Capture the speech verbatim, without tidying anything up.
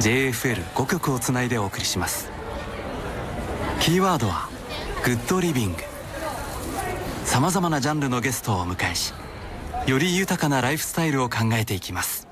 ジェイエフエルご 曲をつないでお送りします。キーワードはグッドリビング。さまざまなジャンルのゲストをお迎えし、より豊かなライフスタイルを考えていきます。